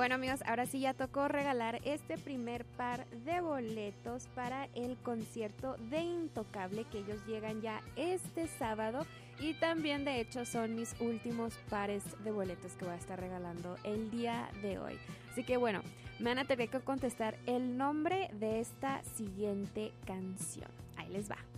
Bueno, amigos, ahora sí ya tocó regalar este primer par de boletos para el concierto de Intocable, que ellos llegan ya este sábado. Y también, de hecho, son mis últimos pares de boletos que voy a estar regalando el día de hoy. Así que bueno, me van a tener que contestar el nombre de esta siguiente canción. Ahí les va.